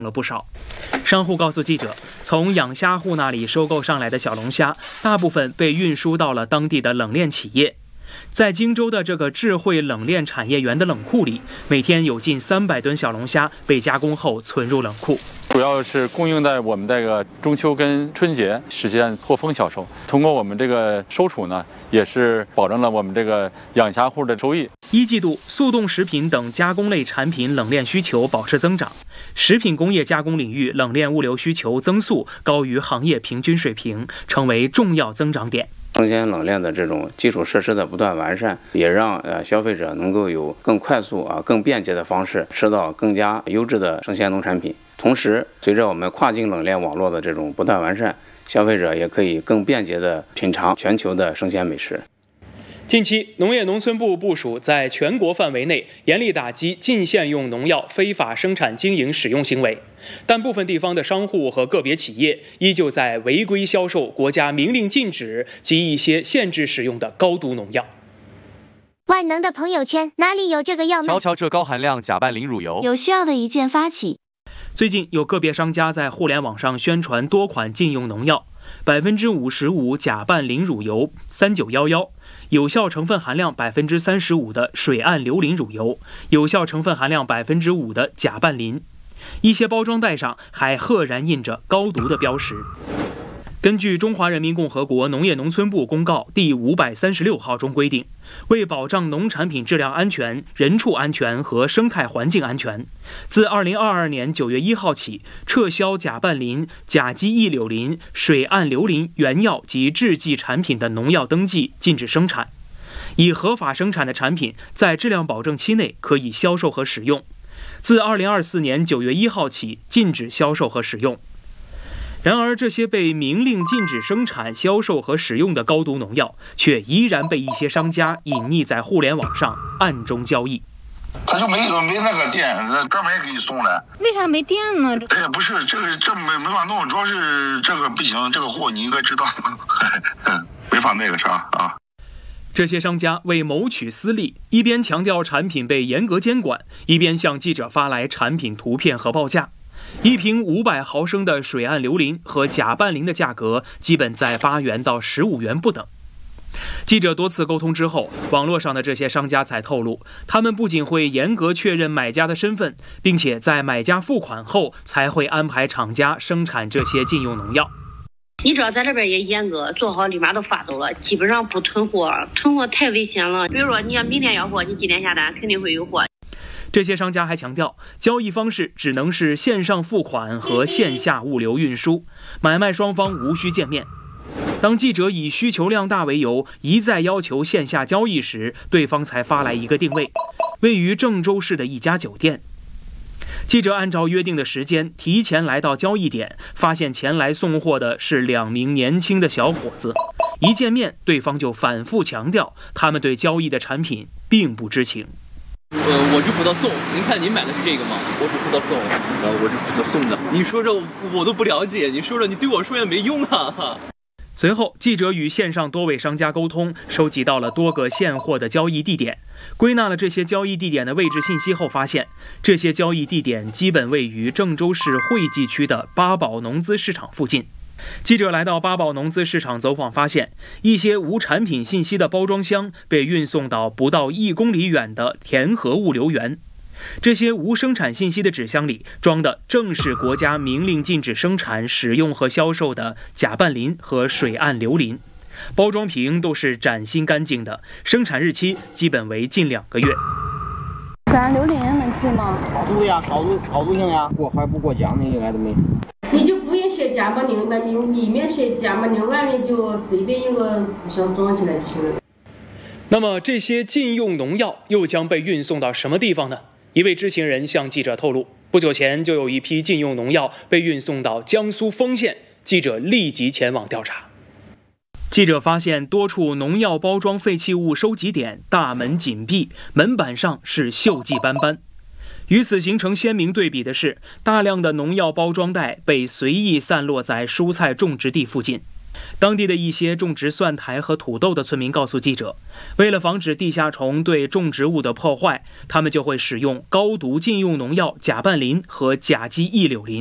了不少。商户告诉记者，从养虾户那里收购上来的小龙虾，大部分被运输到了当地的冷链企业。在荆州的这个智慧冷链产业园的冷库里，每天有近300吨小龙虾被加工后存入冷库。 主要是供应在我们这个中秋跟春节实现错峰销售。通过我们这个收储呢，也是保证了我们这个养虾户的收益。 一季度，速冻食品等加工类产品冷链需求保持增长，食品工业加工领域冷链物流需求增速高于行业平均水平，成为重要增长点。 生鲜冷链的这种基础设施的不断完善，也让消费者能够有更快速更便捷的方式吃到更加优质的生鲜农产品。同时，随着我们跨境冷链网络的这种不断完善，消费者也可以更便捷地品尝全球的生鲜美食。 近期，农业农村部部署在全国范围内严厉打击禁限用农药非法生产经营使用行为，但部分地方的商户和个别企业依旧在违规销售国家明令禁止及一些限制使用的高毒农药。 万能的朋友圈哪里有这个药卖？ 瞧瞧这高含量甲拌磷乳油， 有需要的一键发起。 最近有个别商家在互联网上宣传多款禁用农药，55%甲拌磷乳油3911，有效成分含量35%的水岸硫磷乳油，有效成分含量5%的甲拌磷，一些包装袋上还赫然印着高毒的标识。根据中华人民共和国农业农村部公告第536号中规定，为保障农产品质量安全、人畜安全和生态环境安全，自2022年9月1号起，撤销甲拌磷、甲基异柳磷、水岸硫磷原药及制剂产品的农药登记，禁止生产。已合法生产的产品在质量保证期内可以销售和使用。自2024年9月1号起，禁止销售和使用。然而，这些被明令禁止生产、销售和使用的高毒农药，却依然被一些商家隐匿在互联网上暗中交易。 他就没那个店，专门给你送来。 为啥没店呢？ 哎，不是这没法弄，主要是这个不行，这个货你应该知道，没法那个啥啊。 这些商家为谋取私利，一边强调产品被严格监管，一边向记者发来产品图片和报价。一瓶500毫升的水岸硫磷和甲拌磷的价格基本在8元到15元不等。记者多次沟通之后，网络上的这些商家才透露，他们不仅会严格确认买家的身份，并且在买家付款后才会安排厂家生产这些禁用农药。 你知道在这边也严格，做好立马都发走了，基本上不囤货，囤货太危险了。比如说你要明天要货，你今天下单肯定会有货。 这些商家还强调，交易方式只能是线上付款和线下物流运输，买卖双方无需见面。当记者以需求量大为由，一再要求线下交易时，对方才发来一个定位，位于郑州市的一家酒店。记者按照约定的时间提前来到交易点，发现前来送货的是2名年轻的小伙子。一见面，对方就反复强调，他们对交易的产品并不知情。 我是负责送，您看您买的是这个吗？我只负责送，我是负责送的。你说这我都不了解，你说这你对我说也没用啊。 随后，记者与线上多位商家沟通，收集到了多个现货的交易地点，归纳了这些交易地点的位置信息后发现，这些交易地点基本位于郑州市惠济区的八宝农资市场附近。记者来到八宝农资市场走访，发现一些无产品信息的包装箱被运送到不到1公里远的田河物流园。这些无生产信息的纸箱里装的正是国家明令禁止生产、使用和销售的甲拌磷和水岸硫磷，包装瓶都是崭新干净的，生产日期基本为近2个月。 水岸硫磷能寄吗？ 好毒呀，好毒性呀，还不过奖，那应该都没。 你就不用写甲拌磷，你里面写甲拌磷，外面就随便用个纸箱装起来就行了。 那么这些禁用农药又将被运送到什么地方呢？一位知情人向记者透露，不久前就有一批禁用农药被运送到江苏丰县，记者立即前往调查。记者发现多处农药包装废弃物收集点大门紧闭，门板上是锈迹斑斑。与此形成鲜明对比的是，大量的农药包装袋被随意散落在蔬菜种植地附近。 当地的一些种植蒜苔和土豆的村民告诉记者，为了防止地下虫对种植物的破坏，他们就会使用高毒禁用农药甲拌磷和甲基异柳磷。